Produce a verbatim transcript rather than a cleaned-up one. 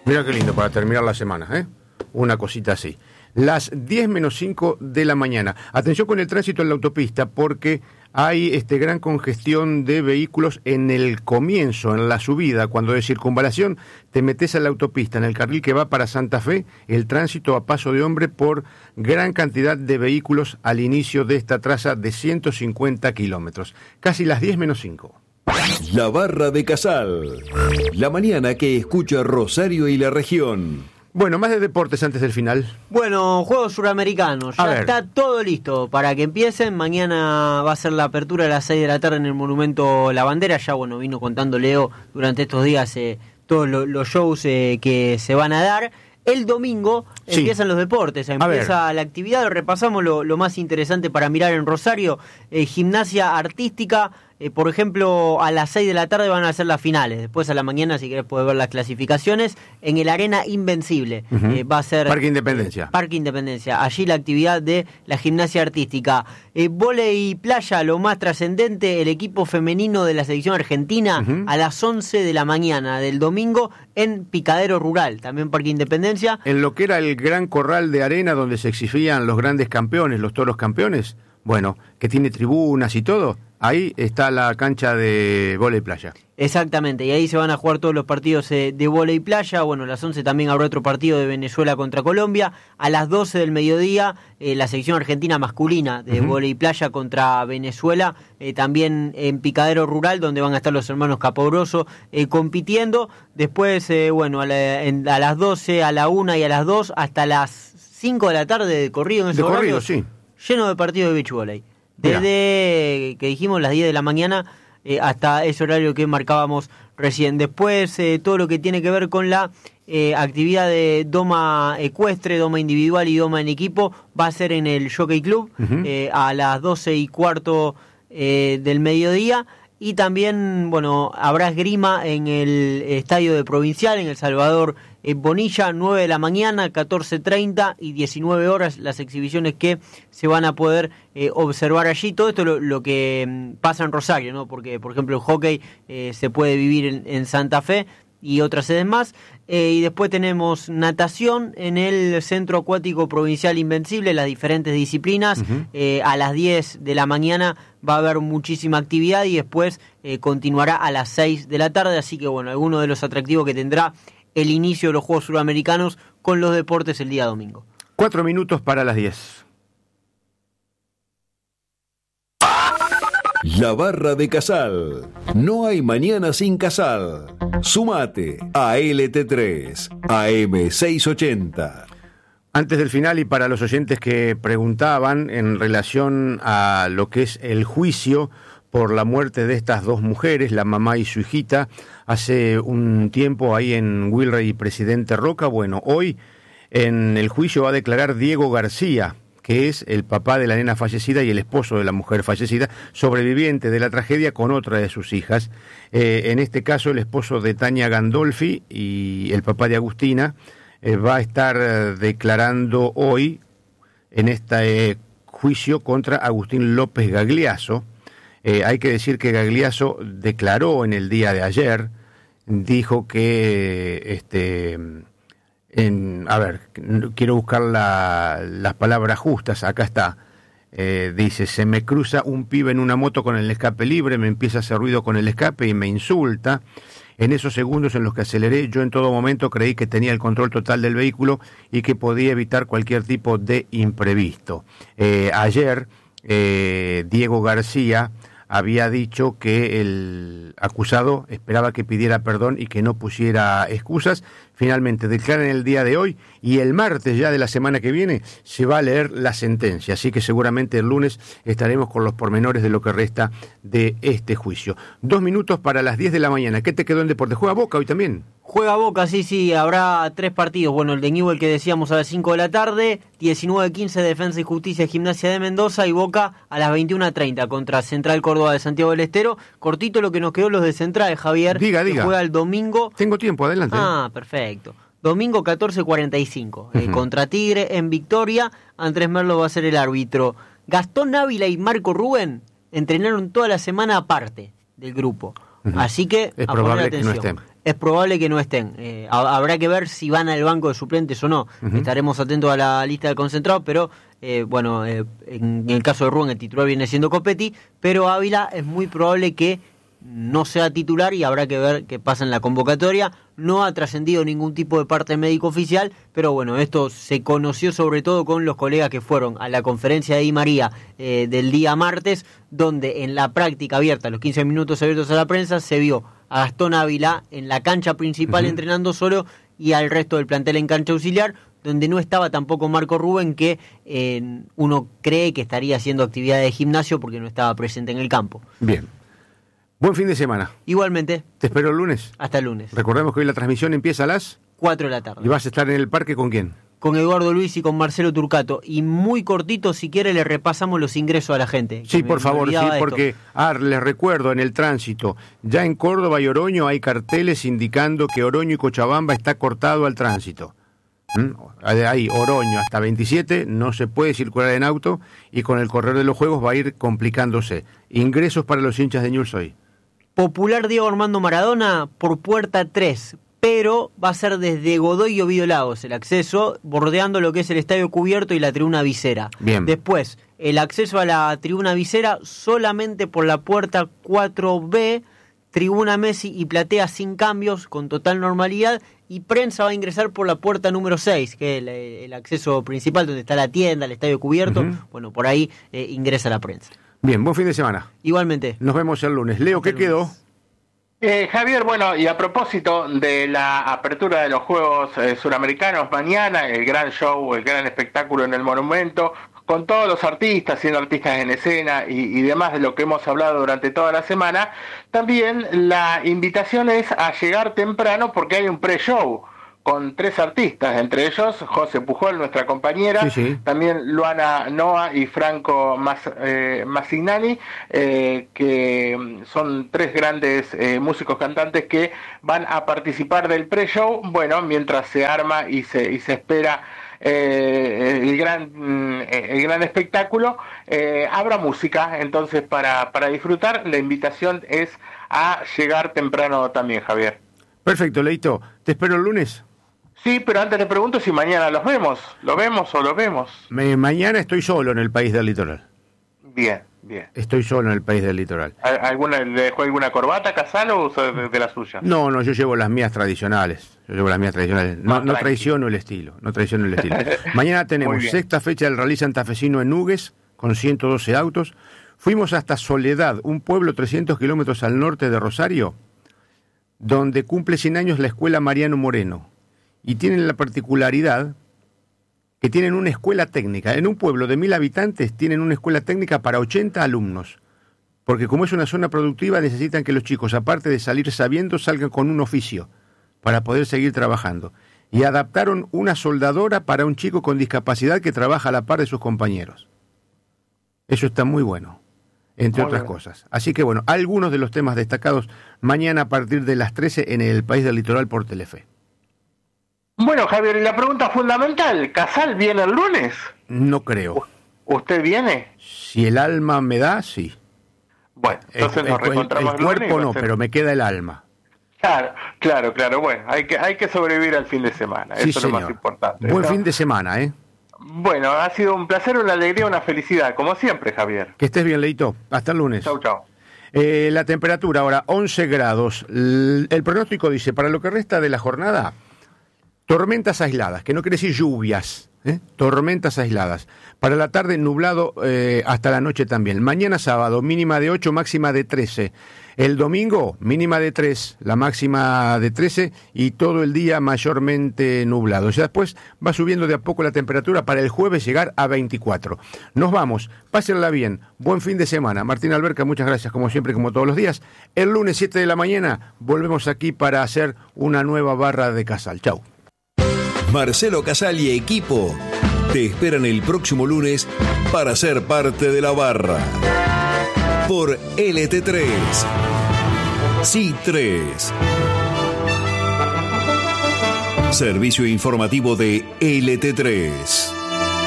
Mira qué lindo para terminar la semana, ¿eh? Una cosita así. Las diez menos cinco de la mañana. Atención con el tránsito en la autopista porque hay este, gran congestión de vehículos en el comienzo, en la subida. Cuando de circunvalación te metes a la autopista, en el carril que va para Santa Fe, el tránsito a paso de hombre por gran cantidad de vehículos al inicio de esta traza de ciento cincuenta kilómetros. Casi las diez menos cinco. La Barra de Casal. La mañana que escucha Rosario y la región. Bueno, más de deportes antes del final. Bueno, Juegos Suramericanos. Ya está todo listo para que empiecen. Mañana va a ser la apertura a las seis de la tarde en el Monumento La Bandera. Ya, bueno, vino contando Leo durante estos días eh, todos lo, los shows eh, que se van a dar. El domingo sí. empiezan los deportes, empieza la actividad. Repasamos lo, lo más interesante para mirar en Rosario. Eh, gimnasia artística. Eh, por ejemplo, a las seis de la tarde van a ser las finales. Después a la mañana, si querés, podés ver las clasificaciones. En el Arena Invencible uh-huh. eh, va a ser... Parque Independencia. Eh, Parque Independencia. Allí la actividad de la gimnasia artística. Eh, vóley y playa, lo más trascendente, el equipo femenino de la selección argentina uh-huh. a las once de la mañana del domingo en Picadero Rural, también Parque Independencia. En lo que era el gran corral de arena donde se exhibían los grandes campeones, los toros campeones, bueno, que tiene tribunas y todo. Ahí está la cancha de vóley playa. Exactamente, y ahí se van a jugar todos los partidos eh, de vóley playa. Bueno, a las once también habrá otro partido de Venezuela contra Colombia. A las doce del mediodía, eh, la selección argentina masculina de uh-huh. vóley playa contra Venezuela. Eh, también en Picadero Rural, donde van a estar los hermanos Caporoso eh, compitiendo. Después, eh, bueno, a, la, en, a las doce, a la una y a las dos, hasta las cinco de la tarde de corrido en esos De corrido, horarios, sí. Lleno de partidos de beach volley. Desde que dijimos las diez de la mañana eh, hasta ese horario que marcábamos recién. Después eh, todo lo que tiene que ver con la eh, actividad de doma ecuestre, doma individual y doma en equipo va a ser en el Jockey Club uh-huh. eh, a las doce y cuarto eh, del mediodía. Y también, bueno, habrá esgrima en el estadio de Provincial, en El Salvador eh, Bonilla, nueve de la mañana, catorce treinta y diecinueve horas, las exhibiciones que se van a poder eh, observar allí. Todo esto lo, lo que mm, pasa en Rosario, ¿no? Porque, por ejemplo, el hockey eh, se puede vivir en, en Santa Fe y otras sedes más. Eh, y después tenemos natación en el Centro Acuático Provincial Invencible, las diferentes disciplinas. Uh-huh. Eh, a las diez de la mañana va a haber muchísima actividad y después eh, continuará a las seis de la tarde. Así que, bueno, algunos de los atractivos que tendrá el inicio de los Juegos Suramericanos con los deportes el día domingo. Cuatro minutos para las diez. La Barra de Casal. No hay mañana sin Casal. Sumate a L T tres, A M seiscientos ochenta. Antes del final, y para los oyentes que preguntaban en relación a lo que es el juicio por la muerte de estas dos mujeres, la mamá y su hijita, hace un tiempo ahí en Wilray y Presidente Roca, bueno, hoy en el juicio va a declarar Diego García, que es el papá de la nena fallecida y el esposo de la mujer fallecida, sobreviviente de la tragedia con otra de sus hijas. Eh, en este caso, el esposo de Tania Gandolfi y el papá de Agustina eh, va a estar eh, declarando hoy en este eh, juicio contra Agustín López Gagliaso. Eh, hay que decir que Gagliaso declaró en el día de ayer, dijo que... este En, a ver, quiero buscar la, las palabras justas, acá está, eh, dice, se me cruza un pibe en una moto con el escape libre, me empieza a hacer ruido con el escape y me insulta. En esos segundos en los que aceleré, yo en todo momento creí que tenía el control total del vehículo y que podía evitar cualquier tipo de imprevisto. Eh, ayer, eh, Diego García había dicho que el acusado esperaba que pidiera perdón y que no pusiera excusas. Finalmente declaran el día de hoy y el martes ya de la semana que viene se va a leer la sentencia. Así que seguramente el lunes estaremos con los pormenores de lo que resta de este juicio. Dos minutos para las diez de la mañana. ¿Qué te quedó en deporte? ¿Juega Boca hoy también? Juega Boca, sí, sí, habrá tres partidos. Bueno, el de Newell que decíamos a las cinco de la tarde, diecinueve quince Defensa y Justicia Gimnasia de Mendoza y Boca a las veintiuno treinta contra Central Córdoba de Santiago del Estero. Cortito lo que nos quedó los de Central, Javier. Diga, diga. Que juega el domingo. Tengo tiempo, adelante. Ah, perfecto. Domingo catorce cuarenta y cinco, uh-huh. eh, contra Tigre en Victoria. Andrés Merlo va a ser el árbitro. Gastón Ávila y Marco Rubén entrenaron toda la semana aparte del grupo. Uh-huh. Así que es a probable poner atención. Que no estén. es probable que no estén. Eh, habrá que ver si van al banco de suplentes o no. Uh-huh. Estaremos atentos a la lista de concentrados, pero eh, bueno, eh, en el caso de Rubén el titular viene siendo Copetti, pero Ávila es muy probable que no sea titular y habrá que ver qué pasa en la convocatoria. No ha trascendido ningún tipo de parte médico oficial, pero bueno, esto se conoció sobre todo con los colegas que fueron a la conferencia de Di María eh, del día martes, donde en la práctica abierta, los quince minutos abiertos a la prensa, se vio a Gastón Ávila en la cancha principal uh-huh. entrenando solo y al resto del plantel en cancha auxiliar, donde no estaba tampoco Marco Rubén, que eh, uno cree que estaría haciendo actividades de gimnasio porque no estaba presente en el campo. Bien. Buen fin de semana. Igualmente. Te espero el lunes. Hasta el lunes. Recordemos que hoy la transmisión empieza a las cuatro de la tarde. ¿Y vas a estar en el parque con quién? Con Eduardo Luis y con Marcelo Turcato. Y muy cortito, si quiere, le repasamos los ingresos a la gente. Sí, por favor, sí, porque ah, les recuerdo, en el tránsito, ya en Córdoba y Oroño hay carteles indicando que Oroño y Cochabamba está cortado al tránsito. ¿Mm? Ahí, Oroño hasta veintisiete, no se puede circular en auto y con el correr de los juegos va a ir complicándose. Ingresos para los hinchas de Newell's hoy. Popular Diego Armando Maradona por puerta tres, pero va a ser desde Godoy y Ovidio Lagos el acceso, bordeando lo que es el estadio cubierto y la tribuna visera. Bien. Después, el acceso a la tribuna visera solamente por la puerta cuatro B, tribuna Messi y platea sin cambios, con total normalidad, y prensa va a ingresar por la puerta número seis, que es el, el acceso principal donde está la tienda, el estadio cubierto. Uh-huh. Bueno, por ahí eh, ingresa la prensa. Bien, buen fin de semana. Igualmente. Nos vemos el lunes. Leo, ¿qué quedó? Eh, Javier, bueno, y a propósito de la apertura de los Juegos eh, Suramericanos mañana, el gran show, el gran espectáculo en el Monumento, con todos los artistas, siendo artistas en escena y, y demás de lo que hemos hablado durante toda la semana, también la invitación es a llegar temprano porque hay un pre-show con tres artistas, entre ellos José Pujol, nuestra compañera, sí, sí. también Luana Noa y Franco Mas, eh, Massignani, eh, que son tres grandes eh, músicos cantantes que van a participar del pre-show, bueno, mientras se arma y se, y se espera eh, el gran el gran espectáculo, eh, habrá música, entonces para, para disfrutar, la invitación es a llegar temprano también, Javier. Perfecto, Leito, te espero el lunes. Sí, pero antes le pregunto si mañana los vemos. ¿Lo vemos o lo vemos? Me, mañana estoy solo en el país del litoral. Bien, bien. Estoy solo en el país del litoral. ¿Alguna, ¿Le dejó alguna corbata, Casal, o usa de, de la suya? No, no, yo llevo las mías tradicionales. Yo llevo las mías tradicionales. No, no traiciono el estilo. No traiciono el estilo. Mañana tenemos sexta fecha del Rally Santafesino en Nugues, con ciento doce autos. Fuimos hasta Soledad, un pueblo trescientos kilómetros al norte de Rosario, donde cumple cien años la Escuela Mariano Moreno. Y tienen la particularidad que tienen una escuela técnica. En un pueblo de mil habitantes tienen una escuela técnica para ochenta alumnos. Porque como es una zona productiva, necesitan que los chicos, aparte de salir sabiendo, salgan con un oficio para poder seguir trabajando. Y adaptaron una soldadora para un chico con discapacidad que trabaja a la par de sus compañeros. Eso está muy bueno, entre muy otras bien. cosas. Así que bueno, algunos de los temas destacados mañana a partir de las trece en el País del Litoral por Telefe. Bueno, Javier, y la pregunta fundamental, ¿Casal viene el lunes? No creo. ¿Usted viene? Si el alma me da, sí. Bueno, entonces el, nos reencontramos el, el, el cuerpo lunes, no, pero me queda el alma. Claro, claro, claro. Bueno, hay que hay que sobrevivir al fin de semana. Sí, eso señor. Es lo más importante. Buen ¿no? fin de semana, ¿eh? Bueno, ha sido un placer, una alegría, una felicidad, como siempre, Javier. Que estés bien, Leito. Hasta el lunes. Chau, chau. Eh, la temperatura ahora, once grados. El, el pronóstico dice, para lo que resta de la jornada, tormentas aisladas, que no quiere decir lluvias, ¿eh? Tormentas aisladas. Para la tarde, nublado eh, hasta la noche también. Mañana sábado, mínima de ocho, máxima de trece. El domingo, mínima de tres, la máxima de trece y todo el día mayormente nublado. Ya después va subiendo de a poco la temperatura para el jueves llegar a veinticuatro. Nos vamos, pásenla bien, buen fin de semana. Martín Alberca, muchas gracias como siempre, como todos los días. El lunes siete de la mañana volvemos aquí para hacer una nueva barra de Casal. Chau. Marcelo Casal y equipo te esperan el próximo lunes para ser parte de la barra. Por L T tres. Sí tres. Servicio informativo de L T tres.